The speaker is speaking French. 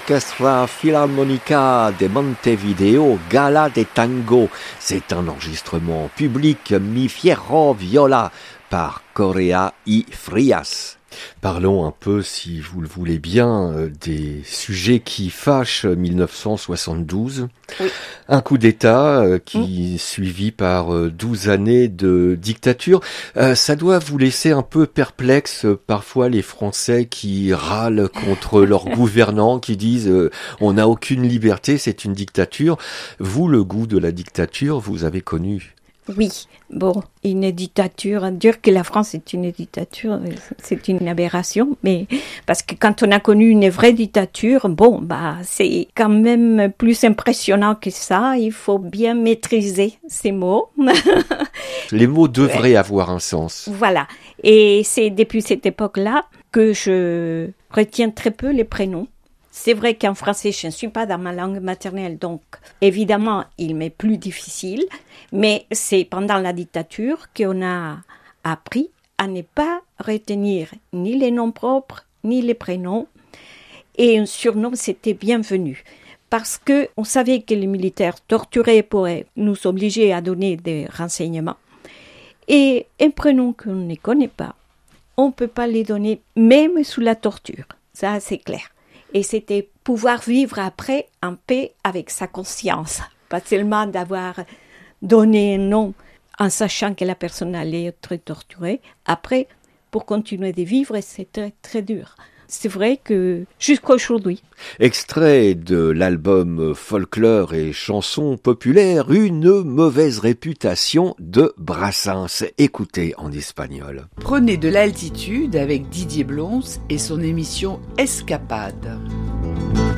Orchestra Filarmonica de Montevideo, Gala de Tango. C'est un enregistrement public Mi Fierro Viola par Correa y Frias. Parlons un peu, si vous le voulez bien, des sujets qui fâchent 1972. Oui. Un coup d'État suivi par 12 années de dictature. Ça doit vous laisser un peu perplexe, parfois, les Français qui râlent contre leurs gouvernants, qui disent on n'a aucune liberté, c'est une dictature. Vous, le goût de la dictature, vous avez connu. Oui, bon, une dictature, dire que la France est une dictature, c'est une aberration, mais parce que quand on a connu une vraie dictature, bon, c'est quand même plus impressionnant que ça, il faut bien maîtriser ces mots. Les mots devraient avoir un sens. Voilà, et c'est depuis cette époque-là que je retiens très peu les prénoms. C'est vrai qu'en français, je ne suis pas dans ma langue maternelle, donc évidemment, il m'est plus difficile. Mais c'est pendant la dictature qu'on a appris à ne pas retenir ni les noms propres, ni les prénoms. Et un surnom, c'était bienvenu. Parce qu'on savait que les militaires torturaient pourraient nous obliger à donner des renseignements. Et un prénom qu'on ne connaît pas, on ne peut pas les donner même sous la torture. Ça, c'est clair. Et c'était pouvoir vivre après en paix avec sa conscience. Pas seulement d'avoir donné un nom en sachant que la personne allait être torturée. Après, pour continuer de vivre, c'est très, très dur. C'est vrai que jusqu'à aujourd'hui. Extrait de l'album Folklore et chansons populaires, une mauvaise réputation de Brassens. Écoutez en espagnol. Prenez de l'altitude avec Didier Blons et son émission Escapade.